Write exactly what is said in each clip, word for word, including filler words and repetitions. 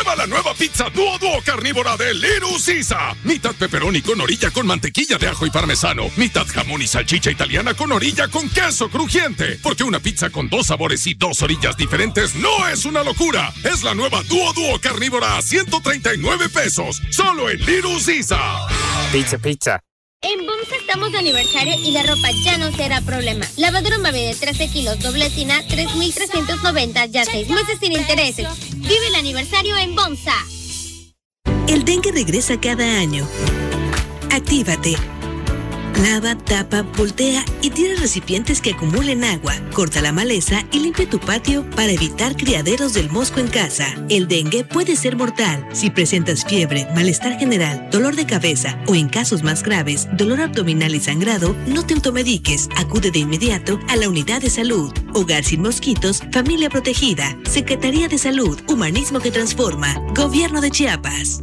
Prueba la nueva pizza Duo Duo carnívora de Little Caesar. Mitad pepperoni con orilla con mantequilla de ajo y parmesano. Mitad jamón y salchicha italiana con orilla con queso crujiente. Porque una pizza con dos sabores y dos orillas diferentes no es una locura. Es la nueva Duo Duo carnívora a ciento treinta y nueve pesos. Solo en Little Caesar. Pizza, pizza. En Bomsa estamos de aniversario y la ropa ya no será problema. Lavadora Mave de trece kilos, doble tina, tres mil trescientos noventa, ya seis meses sin intereses. Vive el aniversario en Bomsa. El dengue regresa cada año. Actívate. Lava, tapa, voltea y tira recipientes que acumulen agua. Corta la maleza y limpia tu patio para evitar criaderos del mosco en casa. El dengue puede ser mortal. Si presentas fiebre, malestar general, dolor de cabeza o en casos más graves, dolor abdominal y sangrado, no te automediques. Acude de inmediato a la unidad de salud. Hogar sin mosquitos, familia protegida. Secretaría de Salud, Humanismo que transforma. Gobierno de Chiapas.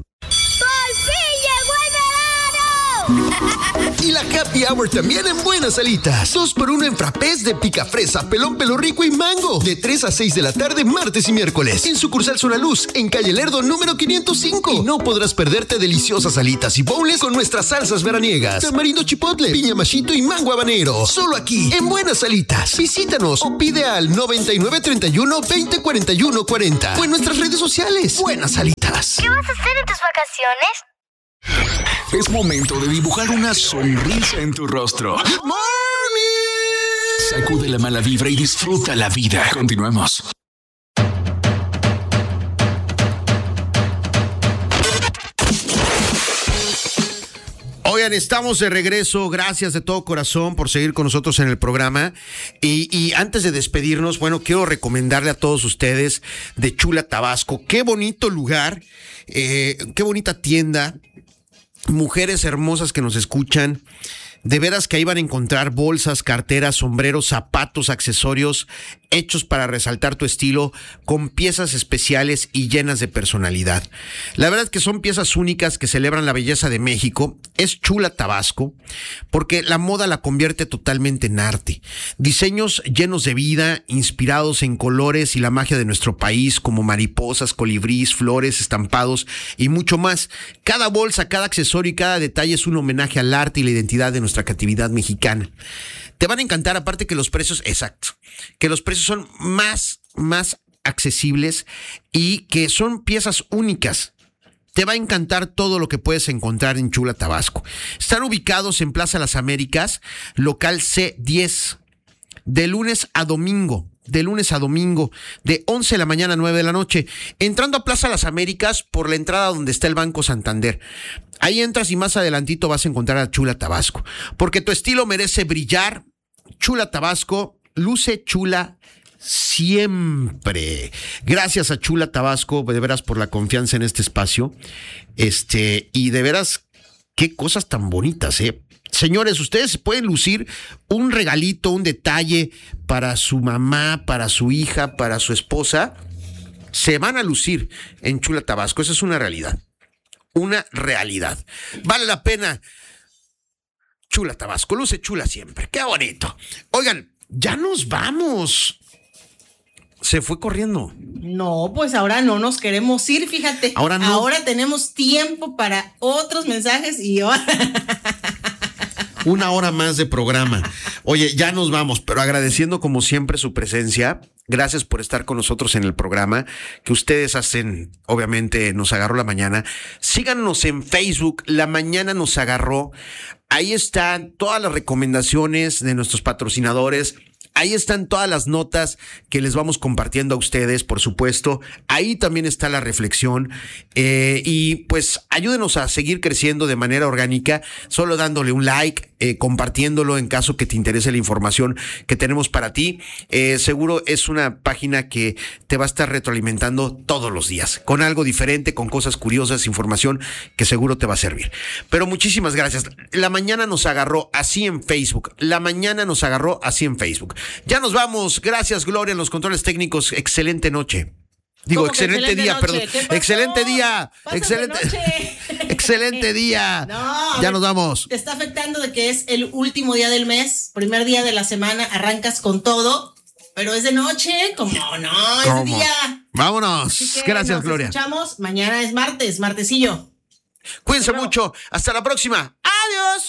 Y la Happy Hour también en Buenas Alitas. Dos por uno en frappés de picafresa, pelón pelo rico y mango. De tres a seis de la tarde, martes y miércoles. En sucursal Zona Luz, en calle Lerdo, número quinientos cinco. Y no podrás perderte deliciosas alitas y boneless con nuestras salsas veraniegas. Tamarindo chipotle, piña machito y mango habanero. Solo aquí, en Buenas Alitas. Visítanos o pide al noventa y nueve treinta y uno veinte cuarenta y uno cuarenta. O en nuestras redes sociales. Buenas Alitas. ¿Qué vas a hacer en tus vacaciones? Es momento de dibujar una sonrisa en tu rostro. ¡Good morning! Sacude la mala vibra y disfruta la vida. Continuemos. Oigan, estamos de regreso. Gracias de todo corazón por seguir con nosotros en el programa. Y, y antes de despedirnos, bueno, quiero recomendarle a todos ustedes de Chula Tabasco. Qué bonito lugar, eh, qué bonita tienda. Mujeres hermosas que nos escuchan, de veras que ahí van a encontrar bolsas, carteras, sombreros, zapatos, accesorios hechos para resaltar tu estilo con piezas especiales y llenas de personalidad. La verdad es que son piezas únicas que celebran la belleza de México. Es Chula Tabasco porque la moda la convierte totalmente en arte. Diseños llenos de vida, inspirados en colores y la magia de nuestro país, como mariposas, colibrís, flores, estampados y mucho más. Cada bolsa, cada accesorio y cada detalle es un homenaje al arte y la identidad de nuestra creatividad mexicana. Te van a encantar, aparte que los precios, exacto, que los precios son más, más accesibles y que son piezas únicas. Te va a encantar todo lo que puedes encontrar en Chula Tabasco. Están ubicados en Plaza Las Américas, local C diez, de lunes a domingo. De lunes a domingo, de once de la mañana a nueve de la noche, entrando a Plaza Las Américas por la entrada donde está el Banco Santander. Ahí entras y más adelantito vas a encontrar a Chula Tabasco, porque tu estilo merece brillar. Chula Tabasco luce chula siempre. Gracias a Chula Tabasco, de veras, por la confianza en este espacio. Este, y de veras, qué cosas tan bonitas, ¿eh? Señores, ustedes pueden lucir un regalito, un detalle para su mamá, para su hija, para su esposa. Se van a lucir en Chula Tabasco. Esa es una realidad. Una realidad. Vale la pena. Chula Tabasco, luce chula siempre. Qué bonito. Oigan, ya nos vamos. Se fue corriendo. No, pues ahora no nos queremos ir, fíjate. Ahora no. Ahora tenemos tiempo para otros mensajes y ahora... Una hora más de programa. Oye, ya nos vamos, pero agradeciendo como siempre su presencia. Gracias por estar con nosotros en el programa que ustedes hacen. Obviamente nos agarró la mañana. Síganos en Facebook, La Mañana Nos Agarró. Ahí están todas las recomendaciones de nuestros patrocinadores. Ahí están todas las notas que les vamos compartiendo a ustedes, por supuesto. Ahí también está la reflexión. Eh, y pues ayúdenos a seguir creciendo de manera orgánica, solo dándole un like, eh, compartiéndolo en caso que te interese la información que tenemos para ti. Eh, seguro es una página que te va a estar retroalimentando todos los días, con algo diferente, con cosas curiosas, información que seguro te va a servir. Pero muchísimas gracias. La Mañana Nos Agarró así en Facebook. La Mañana Nos Agarró así en Facebook. Ya nos vamos. Gracias, Gloria, en los controles técnicos. Excelente noche. Digo, excelente, excelente día, noche? Perdón. Excelente día. Pásate excelente. Noche. Excelente día. No, ya nos vamos. Te está afectando de que es el último día del mes, primer día de la semana, arrancas con todo, pero es de noche. ¿Cómo no? Es ¿Cómo? de día. Vámonos. Gracias, nos Gloria. Escuchamos. Mañana es martes, martesillo. Cuídense mucho. Hasta la próxima. Adiós.